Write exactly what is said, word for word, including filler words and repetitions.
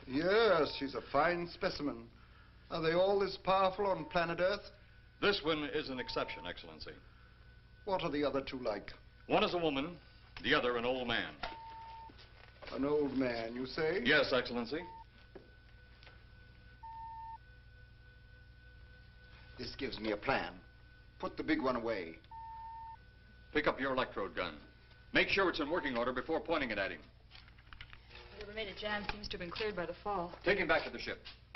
Yes, she's a fine specimen. Are they all this powerful on planet Earth? This one is an exception, Excellency. What are the other two like? One is a woman, the other an old man. An old man, you say? Yes, Excellency. This gives me a plan. Put the big one away. Pick up your electrode gun. Make sure it's in working order before pointing it at him. Whatever made it jam seems to have been cleared by the fall. Take him back to the ship.